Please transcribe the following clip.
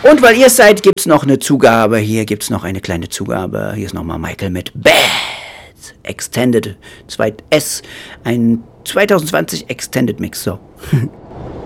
Und weil ihr es seid, gibt's noch eine Zugabe. Hier gibt's noch eine kleine Zugabe. Hier ist nochmal Michael mit Bad Extended 2S. Ein 2020 Extended Mix. So.